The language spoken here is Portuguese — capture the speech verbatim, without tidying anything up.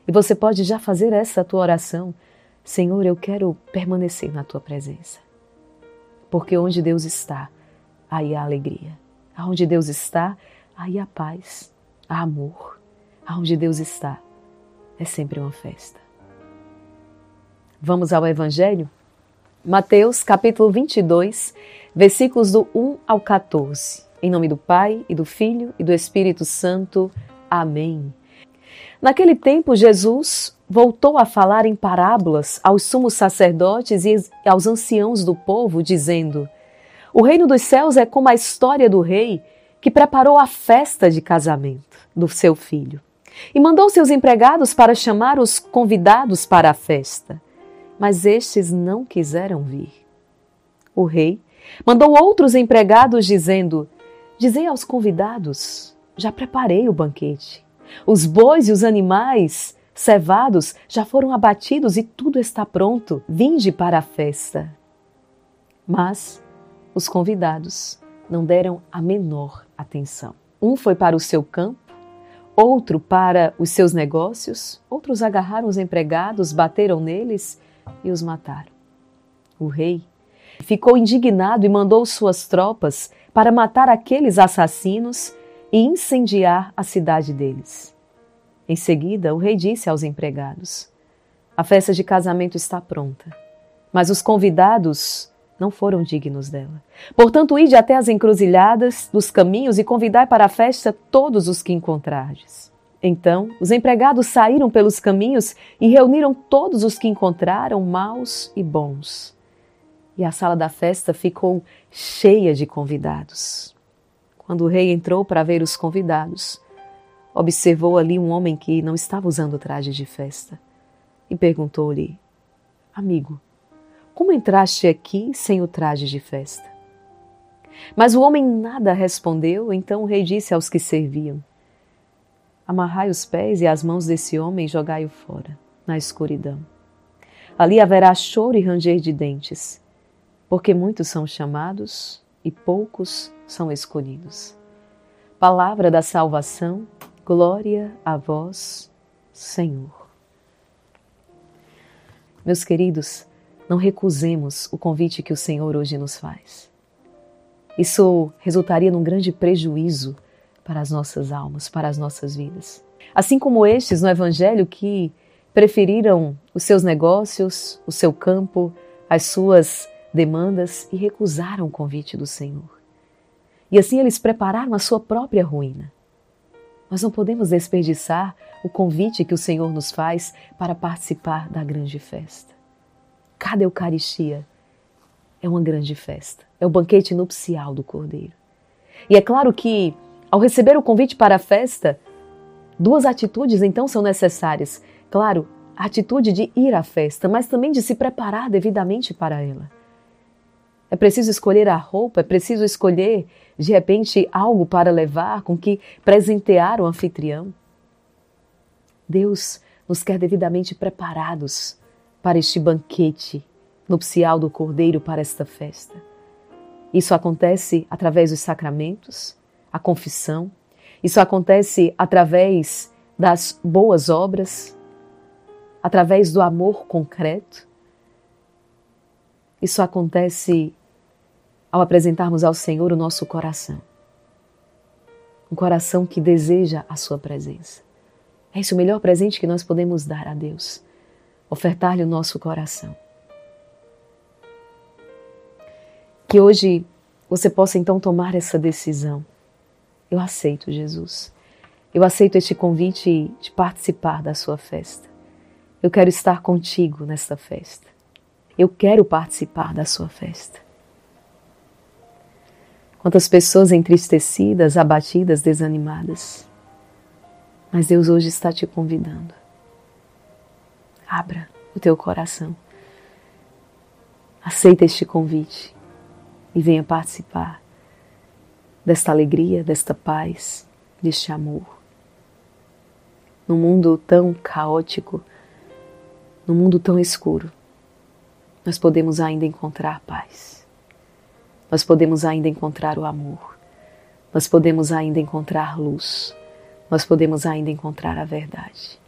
E você pode já fazer essa tua oração. Senhor, eu quero permanecer na tua presença. Porque onde Deus está, aí há alegria. Aonde Deus está, aí há paz, há amor. Aonde Deus está, é sempre uma festa. Vamos ao Evangelho? Mateus capítulo vinte e dois, versículos do um ao quatorze. Em nome do Pai, e do Filho, e do Espírito Santo. Amém. Naquele tempo, Jesus voltou a falar em parábolas aos sumos sacerdotes e aos anciãos do povo, dizendo: o reino dos céus é como a história do rei que preparou a festa de casamento do seu filho e mandou seus empregados para chamar os convidados para a festa. Mas estes não quiseram vir. O rei mandou outros empregados dizendo: dizei aos convidados, já preparei o banquete. Os bois e os animais cevados já foram abatidos e tudo está pronto. Vinde para a festa. Mas os convidados não deram a menor atenção. Um foi para o seu campo, outro para os seus negócios, outros agarraram os empregados, bateram neles e os mataram. O rei ficou indignado e mandou suas tropas para matar aqueles assassinos e incendiar a cidade deles. Em seguida, o rei disse aos empregados: a festa de casamento está pronta, mas os convidados não foram dignos dela. Portanto, ide até as encruzilhadas dos caminhos e convidai para a festa todos os que encontrardes. Então, os empregados saíram pelos caminhos e reuniram todos os que encontraram, maus e bons. E a sala da festa ficou cheia de convidados. Quando o rei entrou para ver os convidados, observou ali um homem que não estava usando traje de festa e perguntou-lhe: amigo, como entraste aqui sem o traje de festa? Mas o homem nada respondeu. Então o rei disse aos que serviam: amarrai os pés e as mãos desse homem e jogai-o fora, na escuridão. Ali haverá choro e ranger de dentes, porque muitos são chamados e poucos são escolhidos. Palavra da salvação, glória a vós, Senhor. Meus queridos, não recusemos o convite que o Senhor hoje nos faz. Isso resultaria num grande prejuízo para as nossas almas, para as nossas vidas. Assim como estes no Evangelho que preferiram os seus negócios, o seu campo, as suas demandas e recusaram o convite do Senhor. E assim eles prepararam a sua própria ruína. Nós não podemos desperdiçar o convite que o Senhor nos faz para participar da grande festa. Cada Eucaristia é uma grande festa, é o banquete nupcial do Cordeiro. E é claro que, ao receber o convite para a festa, duas atitudes então são necessárias. Claro, a atitude de ir à festa, mas também de se preparar devidamente para ela. É preciso escolher a roupa, é preciso escolher, de repente, algo para levar, com que presentear o anfitrião. Deus nos quer devidamente preparados para este banquete nupcial do Cordeiro, para esta festa. Isso acontece através dos sacramentos, a confissão. Isso acontece através das boas obras, através do amor concreto. Isso acontece ao apresentarmos ao Senhor o nosso coração. Um coração que deseja a sua presença. É esse o melhor presente que nós podemos dar a Deus. Ofertar-lhe o nosso coração. Que hoje você possa então tomar essa decisão. Eu aceito, Jesus. Eu aceito este convite de participar da sua festa. Eu quero estar contigo nesta festa. Eu quero participar da sua festa. Quantas pessoas entristecidas, abatidas, desanimadas. Mas Deus hoje está te convidando. Abra o teu coração. Aceita este convite e venha participar desta alegria, desta paz, deste amor. Num mundo tão caótico, num mundo tão escuro, nós podemos ainda encontrar paz. Nós podemos ainda encontrar o amor. Nós podemos ainda encontrar luz. Nós podemos ainda encontrar a verdade.